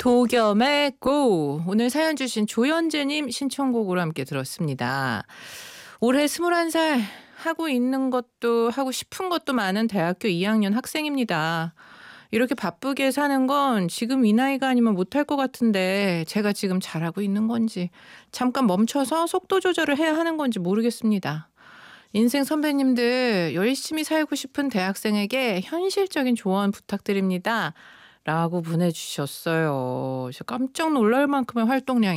도겸의 고! 오늘 사연 주신 조현재님 신청곡으로 함께 들었습니다. 올해 21살 하고 있는 것도 하고 싶은 것도 많은 대학교 2학년 학생입니다. 이렇게 바쁘게 사는 건 지금 이 나이가 아니면 못할 것 같은데 제가 지금 잘하고 있는 건지 잠깐 멈춰서 속도 조절을 해야 하는 건지 모르겠습니다. 인생 선배님들 열심히 살고 싶은 대학생에게 현실적인 조언 부탁드립니다. 라고 보내주셨어요. 저 깜짝 놀랄 만큼의 활동량이